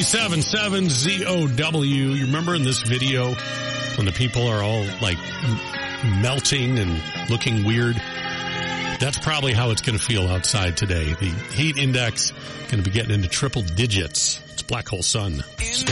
97.7 ZOW. You remember in this video when the people are all like melting and looking weird? That's probably how it's going to feel outside today. The heat index going to be getting into triple digits. It's Black Hole Sun.